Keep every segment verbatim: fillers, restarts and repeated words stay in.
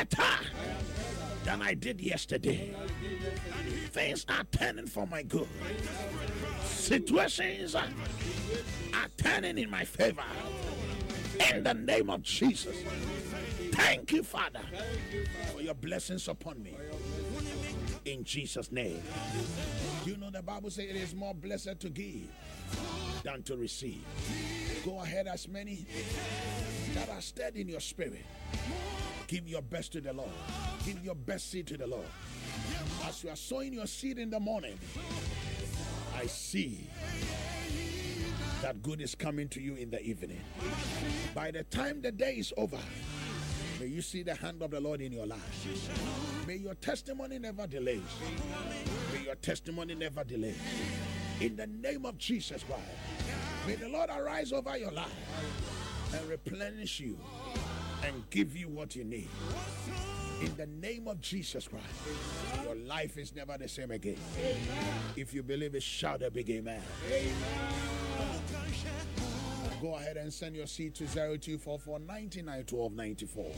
better than I did yesterday. Things are turning for my good. Situations are, are turning in my favor. In the name of Jesus. Thank you, Father, for your blessings upon me. In Jesus' name. You know the Bible says it is more blessed to give than to receive. Go ahead, as many that are stirred in your spirit. Give your best to the Lord. Give your best seed to the Lord. As you are sowing your seed in the morning, I see that good is coming to you in the evening. By the time the day is over, may you see the hand of the Lord in your life. May your testimony never delay. May your testimony never delay. In the name of Jesus Christ, may the Lord arise over your life and replenish you and give you what you need. In the name of Jesus Christ, your life is never the same again. If you believe it, shout a big amen. Go ahead and send your seed to zero two four four, nine nine, one two nine four.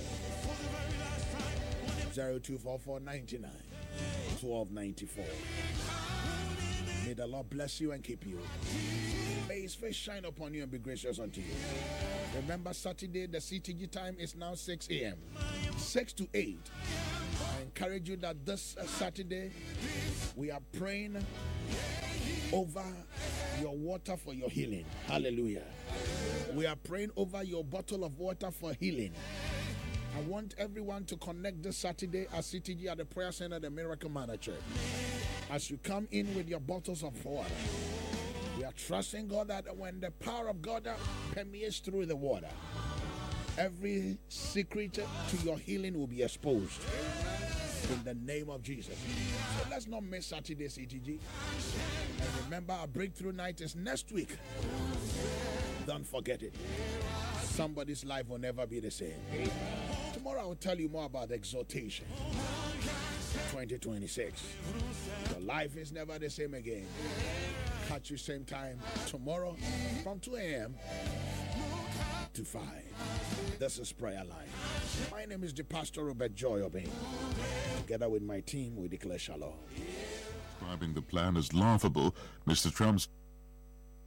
zero two four four, nine nine, one two nine four. May the Lord bless you and keep you. May his face shine upon you and be gracious unto you. Remember, Saturday, the C T G time is now six a.m. six to eight. I encourage you that this uh, Saturday, we are praying over your water for your healing. Hallelujah. We are praying over your bottle of water for healing. I want everyone to connect this Saturday at C T G at the Prayer Center, the Miracle Manor Church. As you come in with your bottles of water, we are trusting God that when the power of God permeates through the water, every secret to your healing will be exposed in the name of Jesus. So let's not miss Saturday C T G. And remember, our breakthrough night is next week. Don't forget it. Somebody's life will never be the same. Tomorrow I will tell you more about the exhortation twenty twenty-six. Your life is never the same again. Catch you same time tomorrow from two a.m. to five. This is Prayer Line. My name is the Pastor Robert Joy Obey. Together with my team, we declare shalom. Describing the plan as laughable, Mister Trump's